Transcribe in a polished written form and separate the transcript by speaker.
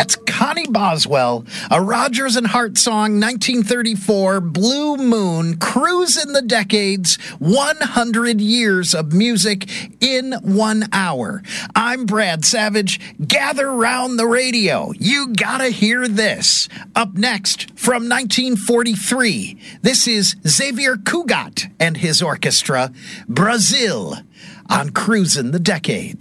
Speaker 1: That's Connie Boswell, a Rodgers and Hart song, 1934, Blue Moon, Cruising the Decades, 100 years of music in 1 hour. I'm Brad Savage. Gather round the radio. You gotta hear this. Up next, from 1943, this is Xavier Cugat and his orchestra, Brazil, on Cruising the Decades.